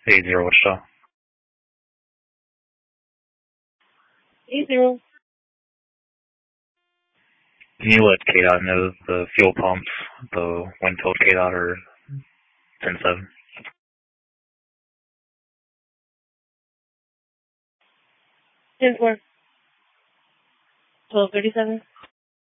80 Wichita. 80. Can you let KDOT know the fuel pumps, the wind told KDOT are 10-7? 10-4. 1237.